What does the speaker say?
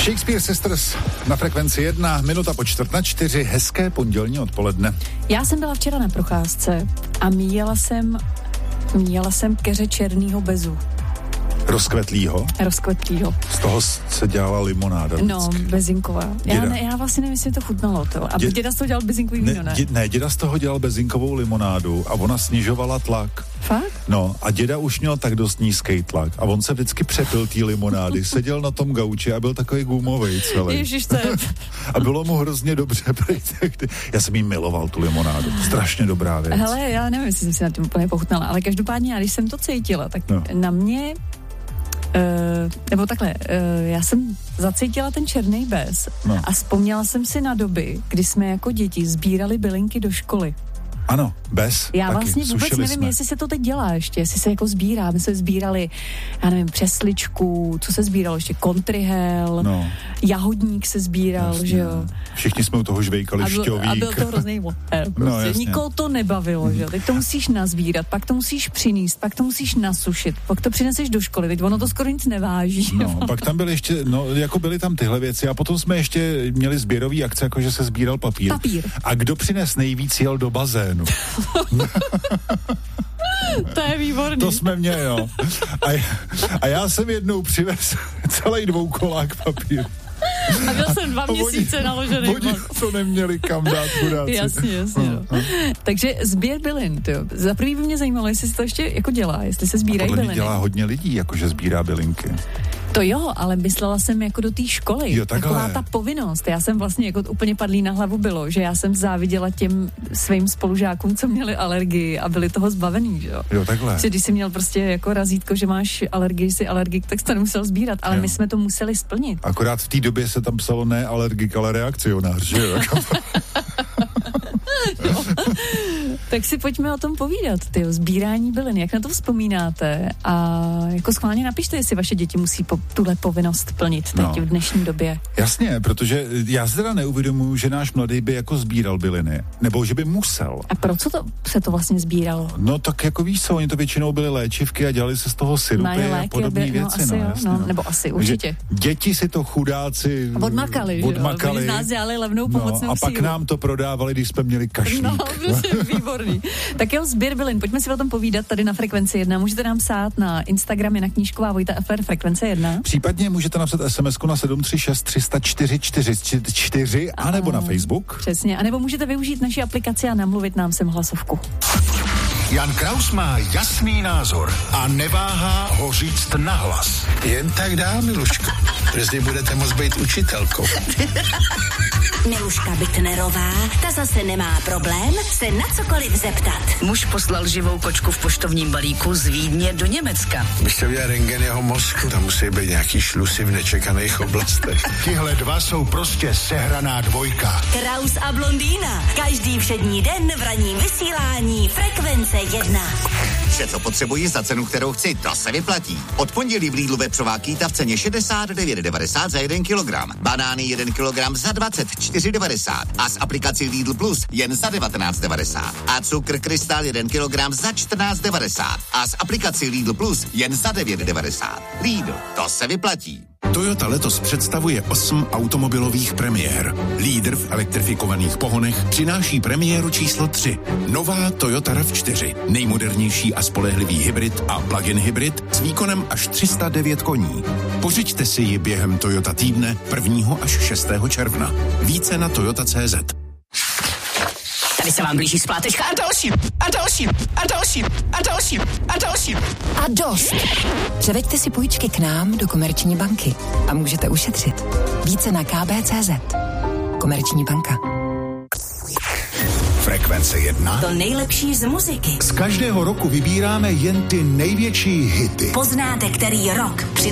Shakespeare Sisters na Frekvenci 1, minuta po 3:45, hezké pondělní odpoledne. Já jsem byla včera na procházce a míjela jsem keře černýho bezu. Rozkvetlýho? Rozkvetlýho. Z toho se dělala limonáda vždycky. No, bezinková. Já vlastně nevím, jestli to chutnalo to. A děda z toho dělal bezinkový víno, ne? Ne, děda z toho dělal bezinkovou limonádu a ona snižovala tlak. Fakt? No a děda už měl tak dost nízký tlak a on se vždycky přepil té limonády, seděl na tom gauči a byl takový gumovej celý. Ježiš, to je... A bylo mu hrozně dobře. Já jsem jí miloval, tu limonádu. Strašně dobrá věc. Hele, já nevím, jestli jsem si na tím úplně pochutnala, ale každopádně, já když jsem to cítila, tak na mě... nebo takhle, já jsem zacítila ten černý bez a vzpomněla jsem si na doby, kdy jsme jako děti sbírali bylinky do školy. Ano, bez. Já taky. vlastně vůbec nevím, jestli se to teď dělá ještě, jestli se jako sbírá. My jsme sbírali, já nevím, přesličku, co se sbíralo ještě, kontrihel, jahodník se sbíral, jasně, že jo. Všichni jsme u toho žvejkali šťovík. A byl to hrozný prostě. Nikoho to nebavilo, že jo. Teď to musíš nazbírat, pak to musíš přinést, pak to musíš nasušit, pak to přineseš do školy, teď ono to skoro nic neváží. No, pak tam byly ještě, jako byly tam tyhle věci a potom jsme ještě měli sběrový akce, jako že se sbíral papír. A kdo přines nejvíc, jel do bazénu. To je výborný. To jsme měli, jo. A já jsem jednou přivez celý dvoukolák papíru. A byl jsem 2 měsíce naložený. Oni to neměli kam dát, chudáci. Jasně. Takže sběr bylin, jo. Za prvý by mě zajímalo, jestli se to ještě jako dělá, jestli se sbírají byliny. Dělá hodně lidí, jakože sbírá bylinky. To jo, ale myslela jsem jako do té školy. Jo, taková ta povinnost. Já jsem vlastně jako úplně padlý na hlavu bylo, že já jsem záviděla těm svým spolužákům, co měli alergii a byli toho zbavený, že jo. Jo, takhle. Když jsi měl prostě jako razítko, že máš alergii, jsi alergik, tak jsi to nemusel sbírat, ale my jsme to museli splnit. Akorát v té době se tam psalo ne alergik, ale reakcionář, že jo. Tak si pojďme o tom povídat, sbírání bylin, jak na to vzpomínáte a jako schválně napište, jestli vaše děti musí tuhle povinnost plnit teď v dnešní době. Jasně, protože já se teda neuvědomuji, že náš mladý by jako sbíral byliny, nebo že by musel. A proč se to vlastně sbíralo? No tak jako víš co, oni to většinou byly léčivky a dělali se z toho sirupy a podobné věci. Nebo asi, určitě. Děti si to chudáci odmakali. Oni z nás dělali levnou pomocnou a pak sílu. Nám to prodávali, když jsme měli kašlík. No, výborný. Tak jo, sběr bylin, pojďme si o tom povídat tady na Frekvenci 1. Můžete nám psát na Instagram na Knížková Vojta FR Frekvence 1. Případně můžete napsat SMS-ku na 736 304 444 anebo na Facebook. Přesně, anebo můžete využít naši aplikaci a namluvit nám sem hlasovku. Jan Kraus má jasný názor a neváhá ho říct nahlas. Jen tak dá, Miluško. Brzy budete moct být učitelkou. Miluška Bittnerová, ta zase nemá problém se na cokoliv zeptat. Muž poslal živou kočku v poštovním balíku z Vídně do Německa. Byste viděl rentgen jeho mozku, tam musí být nějaký šlusy v nečekaných oblastech. Tihle dva jsou prostě sehraná dvojka. Kraus a blondýna, každý všední den v ranním vysílání Frekvence 1. Vše, co potřebuji za cenu, kterou chci, to se vyplatí. Od pondělí v Lidlu vepřová kýta v ceně 69,90 za 1 kilogram. Banány 1 kilogram za 24,90 a s aplikací Lidl Plus jen za 19,90. A cukr Krystal 1 kilogram za 14,90 a s aplikací Lidl Plus jen za 9,90. Lidl, to se vyplatí. Toyota letos představuje 8 automobilových premiér. Lídr v elektrifikovaných pohonech přináší premiéru číslo 3. Nová Toyota RAV4. Nejmodernější a spolehlivý hybrid a plug-in hybrid s výkonem až 309 koní. Pořiďte si ji během Toyota týdne 1. až 6. června. Více na toyota.cz. Tady se vám blíží splátečka a další. A dost. Převeďte si půjčky k nám do Komerční banky a můžete ušetřit. Více na kb.cz. Komerční banka. Frekvence 1. To nejlepší z muziky. Z každého roku vybíráme jen ty největší hity. Poznáte, který rok